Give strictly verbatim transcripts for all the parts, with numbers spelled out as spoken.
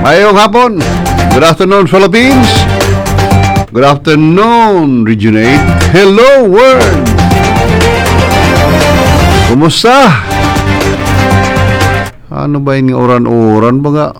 Mayong hapon. Good afternoon, Philippines. Good afternoon, Region eight. Hello, world. Kumusta? Ano ba yung oran-oran ba nga?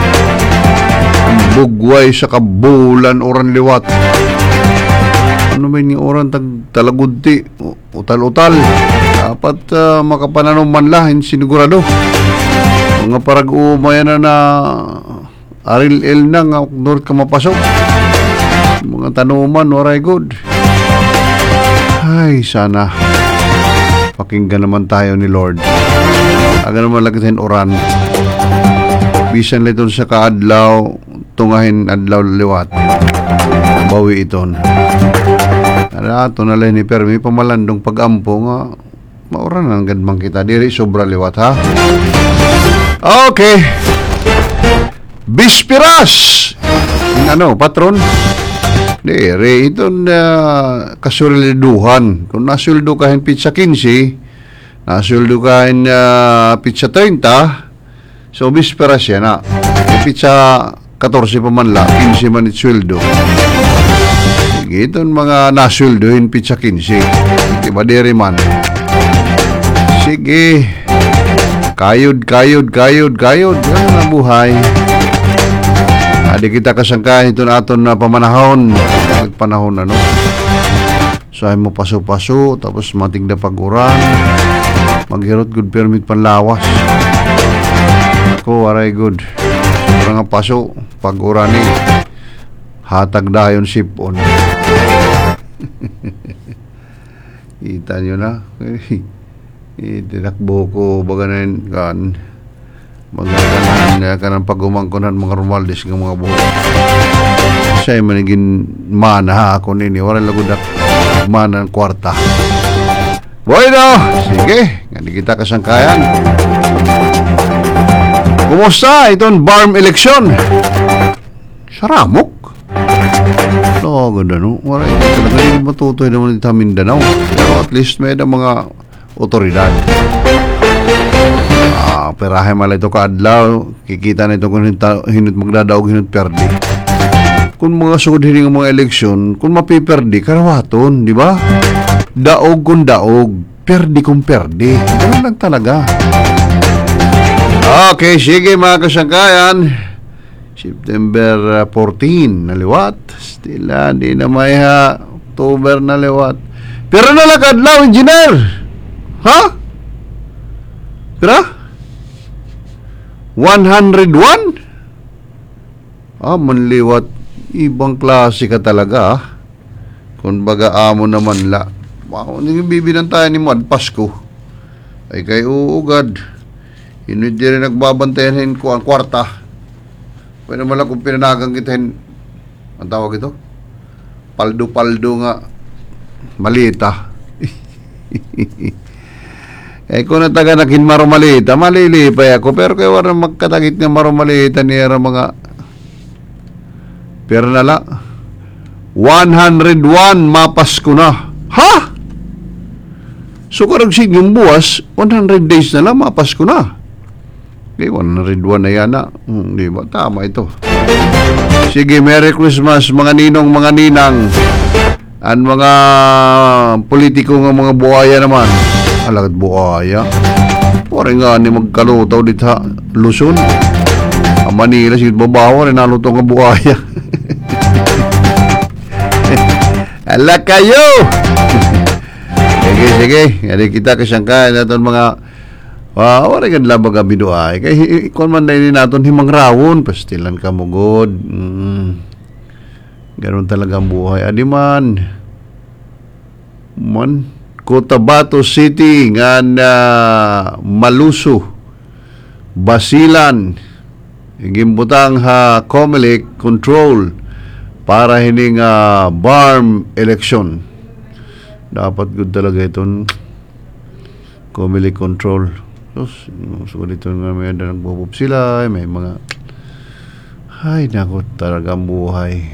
Bugway sa kabulan, oran liwat. Ano ba yung oran tag talagudti? Utal-utal. Dapat uh, makapananom man lahin, sinigurado. Mga parag-umaya na na aril-il na nga north ka mapasok. Mga tanuman, waray good. Ay, sana pakinggan naman tayo ni Lord. Aga naman lagitin oran. Bisan liton sa kaadlaw, tungahin adlaw liwat. Bawi iton. Ara, ito na lang ni Permi, pamalandong pag-ampo nga. Mauran ang gandmang kita. Diri, sobra liwat, ha? Okay. Bispiras! Ano, patron? Diri, ito na uh, kasulduhan. Kung nasuldo kahin pizza fifteen, nasuldo kahin uh, pizza thirty, so bispiras yan, ha? E pizza fourteen pa man la, fifteen man itsuldo. Sige, ito mga nasuldohin pizza fifteen. Diba, diri man? Sige. Kayod, kayod, kayod, kayod. Yan ang buhay. Adi kita kasangkahin ito na aton na pamanahon. Nagpanahon na, no? Sahay mo paso-paso, tapos matigda paguran. Maghirot good permit panlawas. Ako, aray good. Sobrang nga paso, paguran eh. Hatag dayon sipon. Kita nyo na. Itinakbo ko baga na yun kan magkakanan ka ng pagumangkunan mga Romualdez ng mga buhay. Sa'yo maniging mana ako nini. Wala lagudak mana ng kwarta. Bueno, sige. Hindi kita kasangkayan. Kumusta itong barm election? Saramok? No, ganda no. Wala ito talaga hindi matutoy naman dito sa Mindanao. Pero at least may na mga otoridad. Ah, perahe mala ito kaadlaw, kikita na ito kung hinut magdadaog, hinut perdi. Kung mga sugod hining mga eleksyon, kung mapiperdi, karawaton, di ba? Daog kung daog, perdi kung perdi. Ganun lang talaga. Okay, sige mga kasangkayan. September fourteen, naliwat. Still, di na may ha. October, naliwat. Pero nalakadlaw, engineer! Ha? Kira? one hundred one? Ah, manliwat. Ibang klase ka talaga, ah. Kung baga amo naman la. Wow, naging bibinan tayo ni Mad Pasko. Ay kay uugad. Hindi rin nagbabantayan ko ang kwarta. Pwede naman lang kung pinanagang kitahin. Ang tawag ito? Paldo-paldo nga. Malita. Eh kung nataganakin marumalita, malilipay ako. Pero kaya wala magkatagit nga marumalita niya mga pero nala one hundred one mapas ko na. Ha? So karag yung buwas one hundred days na lang mapas ko na. Okay, one hundred one na yan na. Hmm, di ba? Tama ito. Sige, Merry Christmas mga ninong, mga ninang. Ang mga politiko ng mga buhaya naman. Alagat buhaya. Pare nga ni magkalutaw dito ha. Luzon. Ang Manila, sige babawa rin nalutaw ng buhaya. Ala kayo! Sige, sige. Hindi kita kasangkain natin mga wow, wala ka labag ang binuay. Kaya kung man dahil natin himang rawon, pastilan ka mugod. Mm. Ganun talaga ang buhay. Adi man. Man. Cotabato City nga na Maluso. Basilan. Gimbutang ha Comelec control para hining uh, barm election. Dapat good talaga itong Comelec control. So, dito nga may nagbubub sila, may mga ay, naku, talaga ang buhay.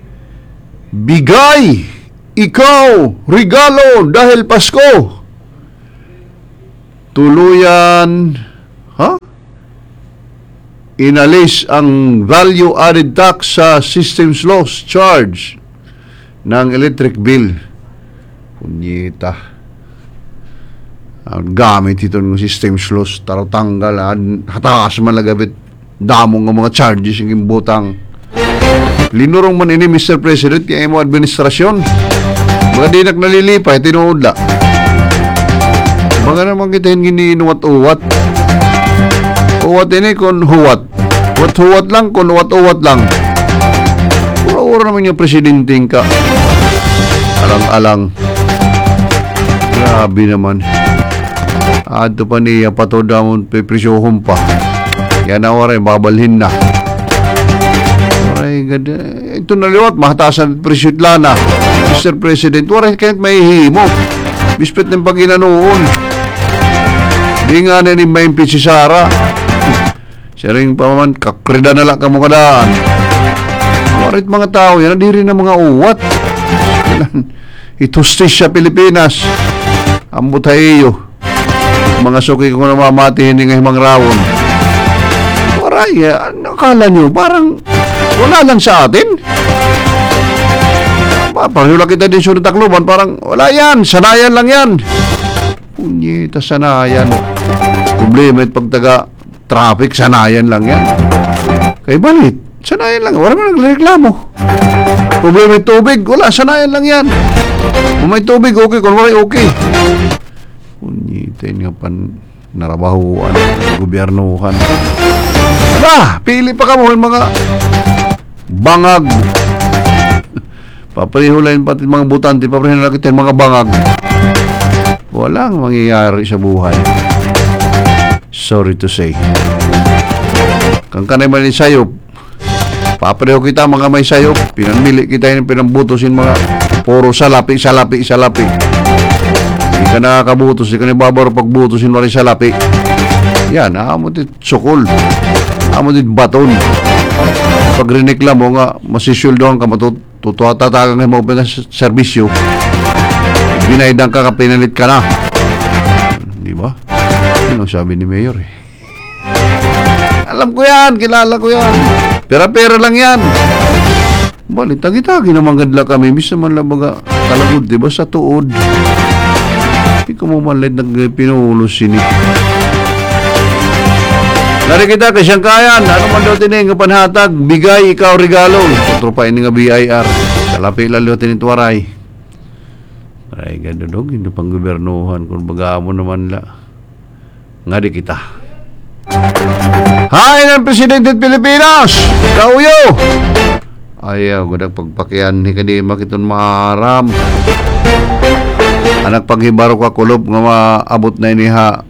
Bigay! Ikaw! Regalo! Dahil Pasko! Tuluyan, ha? inalis ang value-added tax sa systems loss charge ng electric bill. Kunyita. Ang gamit ito ng systems loss, taratanggal, hatakas man lagabit, damong ng mga charges yung butang. Linurong man ini, Mister President, kaya mo administrasyon. Mga di nalilipay, tinuudla. Mga naman kita yung giniinuwat-uwat. Uwat ini kung huwat. Huwat-huwat lang kung uwat-uwat lang. Ura-ura naman yung presidenting ka. Alang-alang. Grabe naman. Ato pa niya patodamon pepresyohon pa. Yan na waray, babalhin na. Waray, ganda. Ito naliwat, mahatasan presyot lana. Mister President, waray, kahit may himo. Bispet ng pag-inanoon. Di nga na ni may si Sara. Siya rin pa man, kakrida na lang ka mo kadaan. Warit mga tao, yan, hindi rin ang mga uwat. Itustis sa Pilipinas. Ambot hayo. Mga suki ko na mamati, hindi nga himang rawon. Waray, nakala nyo, parang wala lang sa atin. Parang wala kita din sunod takluban, parang wala yan, sanayan lang yan. Punyita, sanayan. Problema at pagtaga traffic, sanayan lang yan. Kaya balit, sanayan lang, wala mo nagreklamo. Problema at tubig, wala, sanayan lang yan. Kung may tubig, okay, kung wala, okay. Punyitin nga pan narabahuan, gobyernuhan. Aba, pili pa ka mo yung mga bangag. Paparihulayin pati mga butante, paparihulayin kita yung mga bangag. Walang mangyayari sa buhay. Sorry to say. Kang kanay man yung sayop, papareho kita mga may sayop, pinamili kita yung pinambutosin mga puro salapi, salapi, salapi. Hindi ka nakakabutos, hindi ka nababaro pagbutosin mo rin sa lapi. Yan, amo dit sukol. Amo dit baton. Pag rinikla mo nga, masisyuldohan ka, matutatagan ka mo pa sa serbisyo. Binaidang ka, kapinalit ka na. Di ba? Yun ang sabi ni Mayor eh. Alam ko yan, kilala ko yan. Pera-pera lang yan. Balit, tagi-tagi naman gadla kami. Bisa man lang baga talagod, di ba? Sa tuod. Hindi ko mo manlid nagpinulos sini. Nari kita kay siyang kayan. Ano man daw tining panhatag? Bigay, ikaw, regalo. Tropa ini nga B I R. Kalapi lalo tinitwaray. Ay, ganda dog. Hindi pang gobernuhan. Kung baga mo naman la. Nga di kita. Hi, ng Presidente ng Pilipinas! Kauyo! Ayaw, gudag pagpakian ni kadi makiton maaram. Anak paghibaro ka kulob nga maabot na iniha.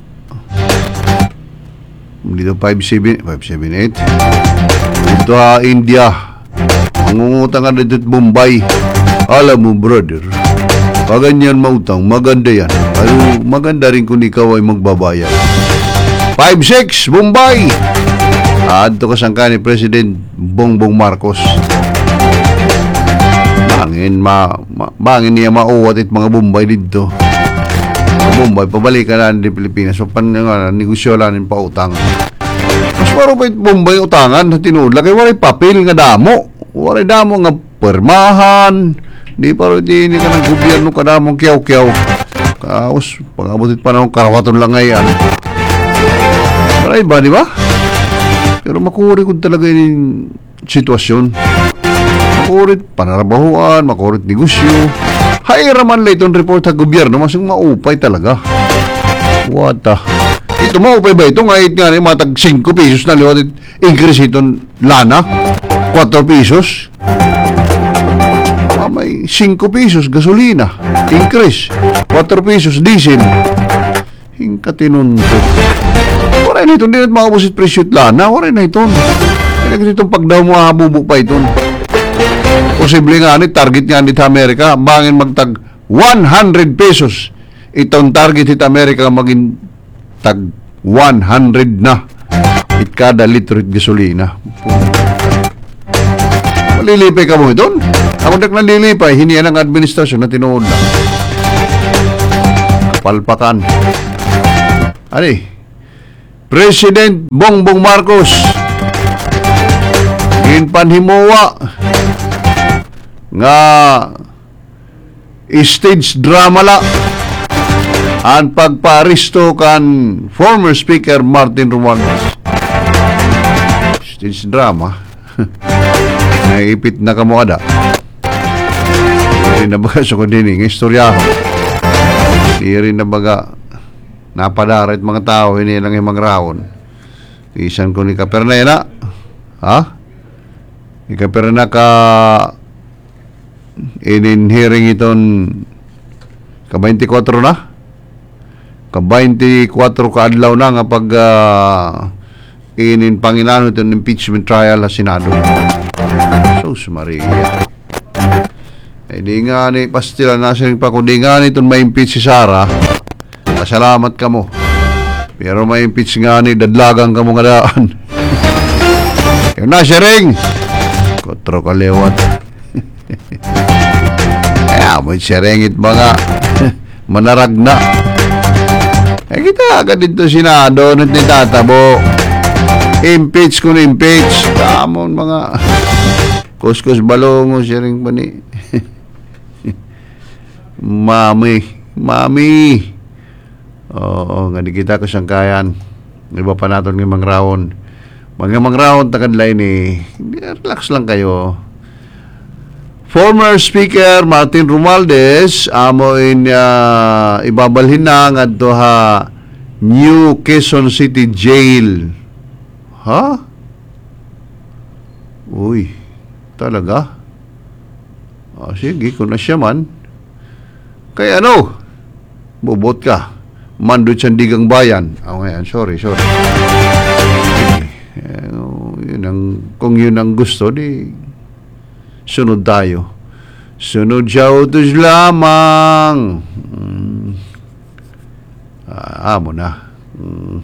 Dito five seven eight. Dito ha, India. Mangungutang ka dito Bombay. Alam mo, brother, paganyan mautang, maganda yan. Pero maganda rin kung ikaw ay magbabayad. five six, Bombay. Adto ka sangka ni President Bongbong Marcos. Bangin, ma, ma bangin niya mauwat it mga Bombay dito. Mga Bombay, pabalikan na di Pilipinas. So, pan nga, negosyo lang pa utang. Mas paro pa it Bombay utangan na tinula. Kaya walay papel nga damo. Walay damo nga permahan. Di paro di ka ng gobyerno ka damong kiyaw-kiyaw. Kaos, pag-abutit pa ng karawaton lang ngayon. Maray ba, di ba? Pero makuri ko talaga yung sitwasyon. Makurit panarabahuan, makurit negosyo. Hayraman lang itong report sa gobyerno, masang maupay talaga. Wata. Ito maupay ba ito? Ngayit nga rin, matag five pesos na liwat. Increase itong lana. four pesos. Ah, may five pesos gasolina. Increase. four pesos diesel. Hingkatinundo. Waray na ito. Hindi natin makabusit presyot lana. Waray na ito. Hindi itong pagdaw mo habubo pa ito. Posible nga ni target nga ni Amerika bangin magtag one hundred pesos itong target ni Amerika maging tag one hundred na it kada litro it gasolina. Malilipay ka mo ito? Ako dak nalilipay hiniyan ang administrasyon na tinuod na kapalpakan. Ani President Bongbong Marcos ginpanhimuwa nga stage drama la ang pagparisto kan former Speaker Martin Romualdez. Stage drama. Naipit na kamo ada. Hindi na baga sa kundini ng istoryaho. Hindi rin na baga napadarit mga tao, hindi lang yung mga raon. Isan ko ni Kapernena. Ha? Ni Kapernena ka in-hearing iton ka twenty-four na? Ka twenty-four ka adlaw na nga pag uh, inin Panginoon itong impeachment trial sa Senado. Sus Maria. Eh di nga ni pastila na siya pa kung di nga ni itong ma-impeach si Sara, pasalamat ka mo. Pero ma-impeach nga ni dadlagang ka mo nga daan. Yung na siya ring kotro kalewat. Kaya mo siya ringit mga manarag na. Eh kita agad dito Senado nat ni tatabo. Impeach kung impeach. Tamon mga kuskus balongo siya rin pa ni. Mami. Mami. Oo, nga di kita kasangkayan. Iba pa natin ng mga raon. Mga mga raon takadlay ni. Relax lang kayo. Former Speaker Martin Romualdez amo in uh, ibabalhin na nga ha New Quezon City Jail. Ha? Uy, talaga? Ah, sige, kung na siya man. Kaya ano? Bubot ka. Mando Sandigang Bayan. Oh, ngayon, sorry, sorry. Eh, yun ang, kung yun ang gusto, di sunod tayo. Sunod siya utos lamang. Hmm. Ah, amo na. Hmm.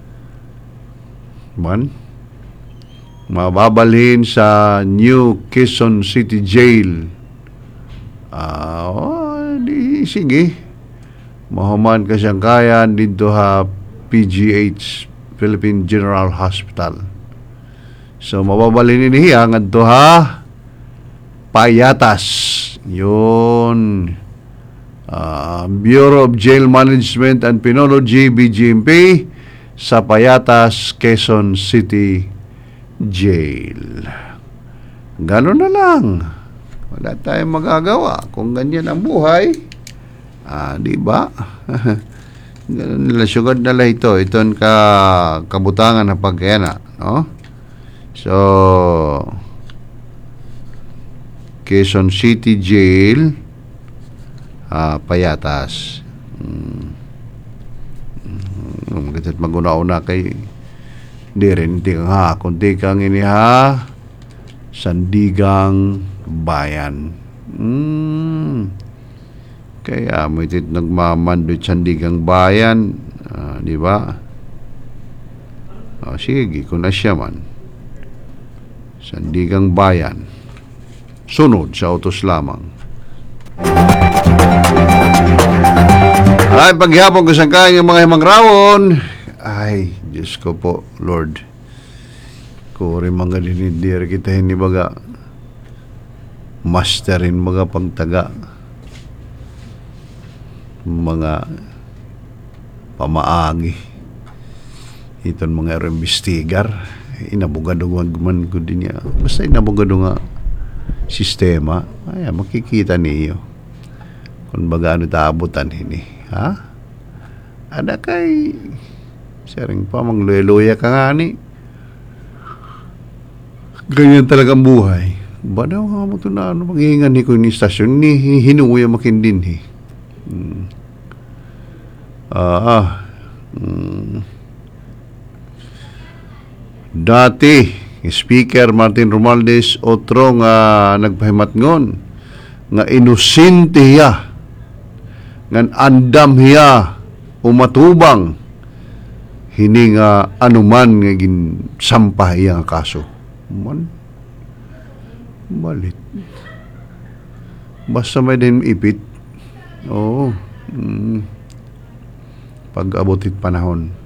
Man, mababalhin sa New Quezon City Jail. Ah, oh, di sige. Mahuman kasangkayan dito ha P G H, Philippine General Hospital. So mababalhin niya nga to ha Payatas. Yun. Uh, Bureau of Jail Management and Penology, B G M P, sa Payatas, Quezon City Jail. Gano'n na lang. Wala tayong magagawa. Kung ganyan ang buhay, ah, di ba? Ganun nila, sugad nila ito. Ito ka kabutangan na pagkayana, no? So, Quezon City Jail, ah, Payatas. Hmm. Magatit maguna-una kay di rin di kang ha kundi kang ini ha Sandigang Bayan. Hmm. Kaya mo itit nagmamando Sandigang Bayan, uh, di ba? Oh, sige, kung na siya man Sandigang Bayan, sunod sa utos lamang. Ay, paghihapon ko sa kanya mga himang rawon. Ay, Diyos ko po, Lord. Kuri mga dinidir kita hindi baga masterin mga pagtaga. Mga pamaagi. Iton mga imbestigar. Inabugado man ko din niya. Basta inabugado nga sistema. Ay, makikita niyo. Kung baga ano taabutan ini. Ha? Ada kay sering pa mangluya-luya ka nga ni. Ganyan talagang buhay. Ba daw nga mo ito na ano, maghihingan ni ko ni istasyon ni hinuya makindin eh. Hmm. Ah, ah. Hmm. Dati Speaker Martin Romualdez otro nga nagpahimat ngon nga inosente hiya ngan andam hiya umatubang hini nga anuman nga ginsampah iya nga kaso man balit basta may din ipit oo mm. pag abutit panahon